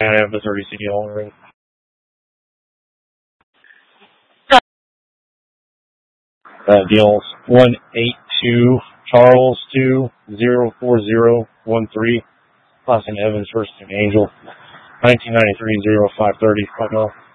I have the 30 CDL already. Deals 182 Charles 2 04013. Last name Evans, first name Angel. 1993 0530.